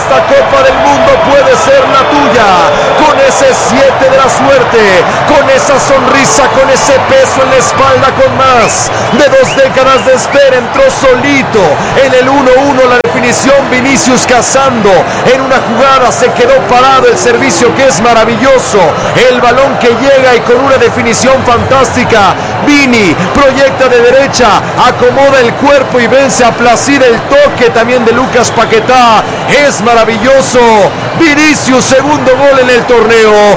esta Copa del Mundo puede ser la tuya, con ese 7 de la suerte, con esa sonrisa, con ese peso en la espalda, con más de 2 décadas de espera. Entró solito en el 1-1 la definición, Vinicius cazando en una jugada, se quedó parado, el servicio que es maravilloso, el balón que llega y con una definición fantástica, Vini proyecta de derecha, acomoda el cuerpo y vence a placir. El toque también de Lucas Paquetá es maravilloso. Vinicius, segundo gol en el torneo,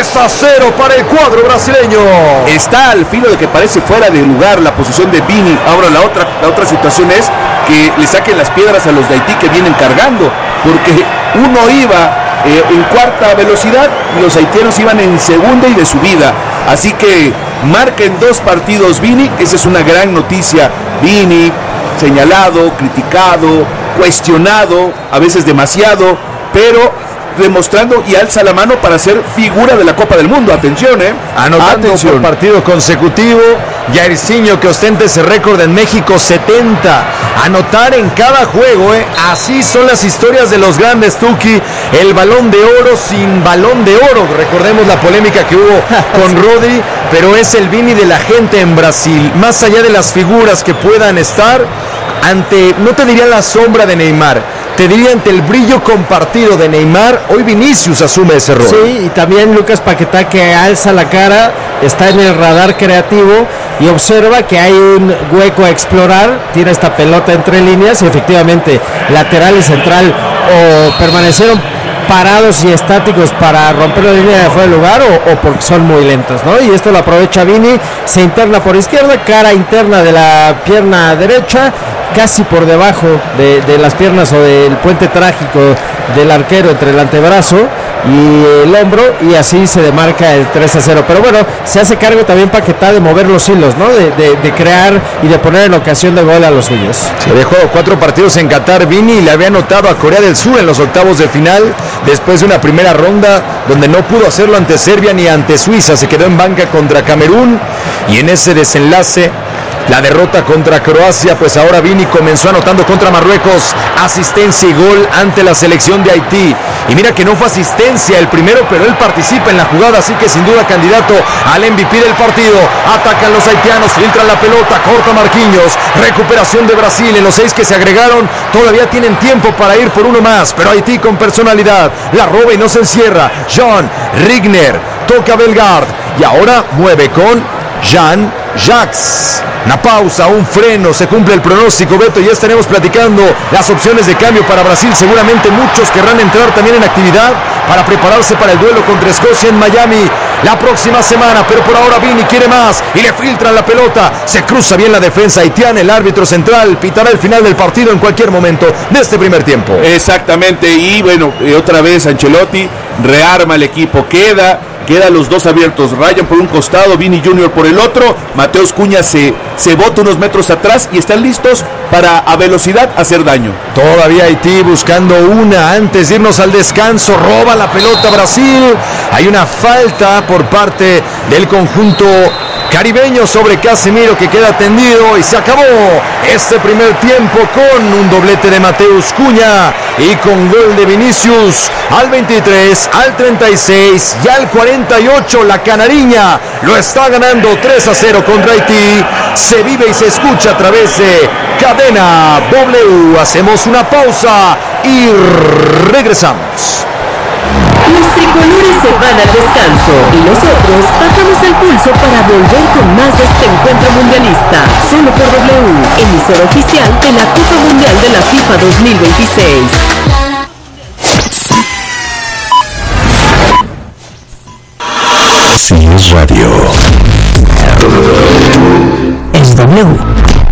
3-0 para el cuadro brasileño. Está al filo de que parece fuera de lugar la posición de Vini. Ahora la otra situación es que le saquen las piedras a los de Haití que vienen cargando, porque uno iba en cuarta velocidad y los haitianos iban en segunda y de subida. Así que marca en 2 partidos Vini, esa es una gran noticia. Vini señalado, criticado, cuestionado, a veces demasiado, pero demostrando y alza la mano para ser figura de la Copa del Mundo. Atención, anotando por partido consecutivo. Jairzinho, que ostenta ese récord en México, 70. Anotar en cada juego, así son las historias de los grandes, Tuki. El Balón de Oro sin Balón de Oro. Recordemos la polémica que hubo con Rodri, pero es el Vini de la gente en Brasil. Más allá de las figuras que puedan estar ante, no te diría la sombra de Neymar, te diría ante el brillo compartido de Neymar, hoy Vinicius asume ese rol. Sí, y también Lucas Paquetá, que alza la cara, está en el radar creativo y observa que hay un hueco a explorar, tira esta pelota entre líneas y efectivamente lateral y central o permanecieron parados y estáticos para romper la línea de fuera del lugar o porque son muy lentos, ¿no? Y esto lo aprovecha Vini, se interna por izquierda, cara interna de la pierna derecha, casi por debajo de las piernas o del puente trágico del arquero entre el antebrazo y el hombro, y así se demarca el 3-0. Pero bueno, se hace cargo también Paquetá de mover los hilos, ¿no? De crear y de poner en ocasión de gol a los suyos. Se había jugado 4 partidos en Qatar, Vini, y le había anotado a Corea del Sur en los octavos de final, después de una primera ronda donde no pudo hacerlo ante Serbia ni ante Suiza. Se quedó en banca contra Camerún, y en ese desenlace, la derrota contra Croacia, pues ahora Vini comenzó anotando contra Marruecos, asistencia y gol ante la selección de Haití. Y mira que no fue asistencia el primero, pero él participa en la jugada, así que sin duda candidato al MVP del partido. Atacan los haitianos, filtran la pelota, corta Marquinhos, recuperación de Brasil. En los 6 que se agregaron todavía tienen tiempo para ir por uno más, pero Haití con personalidad la roba y no se encierra. Jean Rigner toca Bellegarde y ahora mueve con Jean-Jacques. Una pausa, un freno, se cumple el pronóstico, Beto, ya estaremos platicando las opciones de cambio para Brasil. Seguramente muchos querrán entrar también en actividad para prepararse para el duelo contra Escocia en Miami la próxima semana, pero por ahora Vini quiere más y le filtran la pelota, se cruza bien la defensa haitiana. El árbitro central pitará el final del partido en cualquier momento de este primer tiempo. Exactamente, y bueno, otra vez Ancelotti rearma el equipo, queda los 2 abiertos, Ryan por un costado, Vini Jr. por el otro. Mateus Cunha se bota unos metros atrás y están listos para a velocidad hacer daño. Todavía Haití buscando una antes de irnos al descanso, roba la pelota Brasil. Hay una falta por parte del conjunto caribeño sobre Casemiro, que queda tendido, y se acabó este primer tiempo con un doblete de Mateus Cunha y con gol de Vinicius al 23, al 36 y al 48. La canariña lo está ganando 3-0 contra Haití. Se vive y se escucha a través de Cadena W. Hacemos una pausa y regresamos. Los tricolores se van al descanso y nosotros bajamos el pulso para volver con más de este encuentro mundialista. Solo por W, emisora oficial de la Copa Mundial de la FIFA 2026. Si es radio, es W.